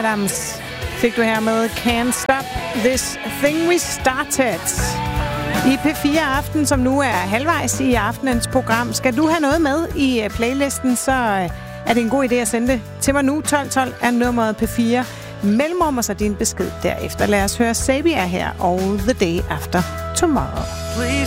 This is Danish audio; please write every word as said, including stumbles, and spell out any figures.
Adams fik du her med Can't Stop This Thing We Started. I P fire Aften, som nu er halvvejs i aftenens program. Skal du have noget med i playlisten, så er det en god idé at sende det til mig nu. tolv tolv er nummeret P fire. Mellemrum og så din besked derefter. Lad os høre Sabia her og The Day After Tomorrow. Please